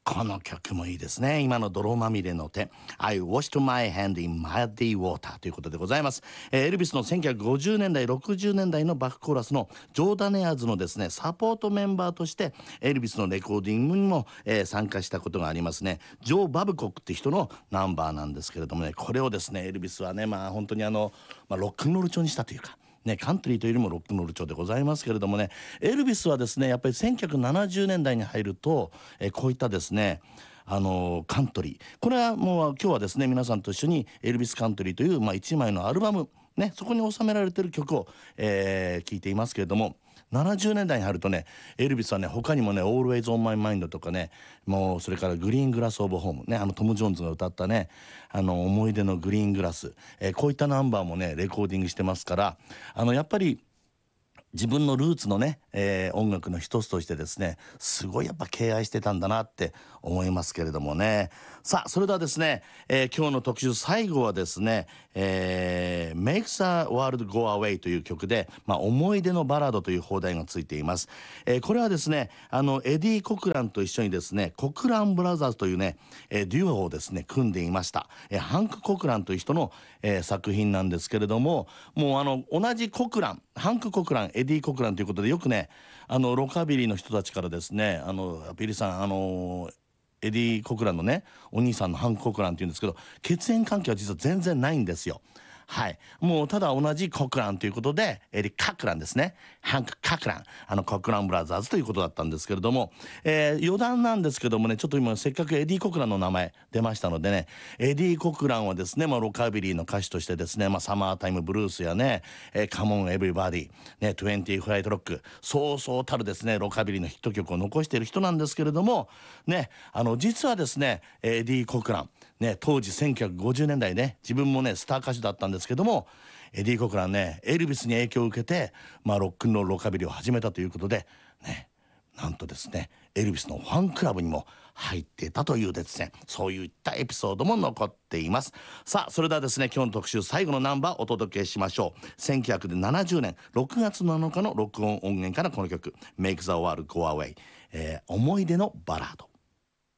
この曲もいいですね。今の泥まみれの手 I washed my hand in muddy water ということでございます。エルビスの1950年代60年代のバックコーラスのジョーダネアーズのですねサポートメンバーとしてエルビスのレコーディングにも、参加したことがありますね。ジョー・バブコックって人のナンバーなんですけれどもね、これをですねエルビスはね本当にロックンロール調にしたというかね、カントリーというよりもロックンロール調でございますけれどもね、エルビスはですねやっぱり1970年代に入ると、こういったですねカントリー、これはもう今日はですね皆さんと一緒にエルビスカントリーという、1枚のアルバムね、そこに収められている曲を、聴いていますけれども、70年代に入るとねエルビスはね他にもね Always on My Mind とかね、もうそれからグリーングラスオブホームね、トム・ジョーンズが歌ったね思い出のグリーングラス、こういったナンバーもねレコーディングしてますから、やっぱり自分のルーツのね、音楽の一つとしてですねすごいやっぱ敬愛してたんだなって思いますけれどもね。さあそれではですね、今日の特集最後はですね、Makes a World Go Away という曲で、思い出のバラードという放題がついています。これはですねエディ・コクランと一緒にですねコクランブラザーズというね、デュオをですね組んでいました。ハンク・コクランという人の、作品なんですけれども、もう同じコクラン、ハンク・コクラン、エディ・コクランということでよくねロカビリーの人たちからですねビリーさんエディ・コクランのねお兄さんのハンク・コクランっていうんですけど、血縁関係は実は全然ないんですよ。はい、もうただ同じコクランということでエリック・カクランですね、ハンク・カクランコクランブラザーズということだったんですけれども、余談なんですけどもね、ちょっと今せっかくエディ・コクランの名前出ましたのでね、エディ・コクランはですね、ロカビリーの歌手としてですね、サマータイムブルースやね、カモン・エブリバディ、ね、20フライトロック、そうそうたるですねロカビリーのヒット曲を残している人なんですけれどもね、実はですねエディ・コクランね、当時1950年代ね、自分もねスター歌手だったんですけども、エディ・コクランねエルビスに影響を受けて、ロックンロールロカビリーを始めたということでね、なんとですねエルビスのファンクラブにも入っていたというですね、そういったエピソードも残っています。さあそれではですね今日の特集最後のナンバーお届けしましょう。1970年6月7日の録音音源からこの曲 Make the World Go Away、思い出のバラード。